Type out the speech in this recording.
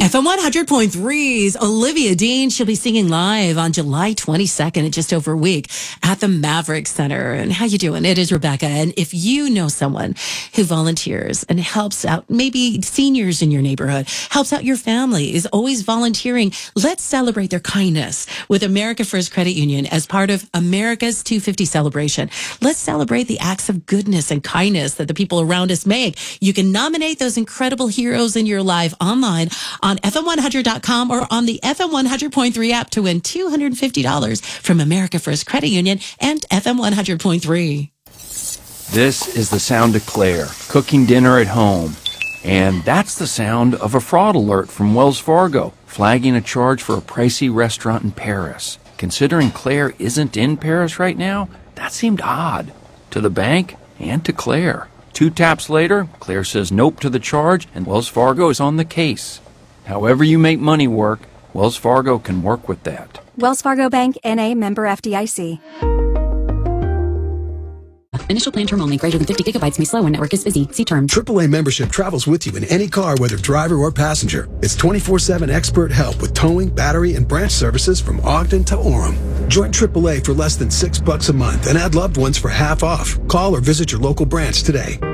FM 100.3's Olivia Dean. She'll be singing live on July 22nd in just over a week at the Maverick Center. And how you doing? It is Rebecca. And if you know someone who volunteers and helps out, maybe seniors in your neighborhood, helps out your family, is always volunteering, let's celebrate their kindness with America First Credit Union as part of America's 250 celebration. Let's celebrate the acts of goodness and kindness that the people around us make. You can nominate those incredible heroes in your life online on FM100.com or on the FM 100.3 app to win $250 from America First Credit Union and FM 100.3. This is the sound of Claire, cooking dinner at home. And that's the sound of a fraud alert from Wells Fargo, flagging a charge for a pricey restaurant in Paris. Considering Claire isn't in Paris right now, that seemed odd to the bank and to Claire. 2 taps later, Claire says nope to the charge, and Wells Fargo is on the case. However you make money work, Wells Fargo can work with that. Wells Fargo Bank, N.A., member FDIC. Initial plan term only. Greater than 50 gigabytes may slow when network is busy. See terms. AAA membership travels with you in any car, whether driver or passenger. It's 24/7 expert help with towing, battery, and branch services from Ogden to Orem. Join AAA for less than $6 a month and add loved ones for half off. Call or visit your local branch today.